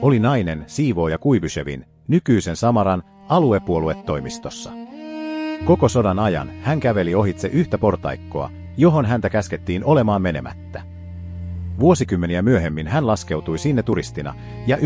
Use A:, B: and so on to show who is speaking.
A: oli nainen siivooja Kuibyshevin, nykyisen Samaran, aluepuoluetoimistossa. Koko sodan ajan hän käveli ohitse yhtä portaikkoa, johon häntä käskettiin olemaan menemättä. Vuosikymmeniä myöhemmin hän laskeutui sinne turistina ja